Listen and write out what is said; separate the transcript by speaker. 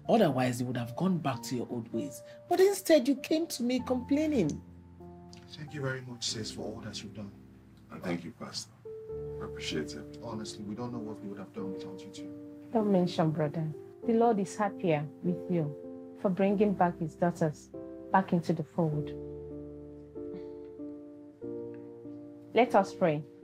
Speaker 1: Otherwise, you would have gone back to your old ways. But instead, you came to me complaining.
Speaker 2: Thank you very much, sis, for all that you've done.
Speaker 3: And thank you, Pastor. I appreciate it.
Speaker 2: Honestly, we don't know what we would have done without you two.
Speaker 4: Don't mention, brother. The Lord is happier with you for bringing back his daughters back into the fold. Let us pray.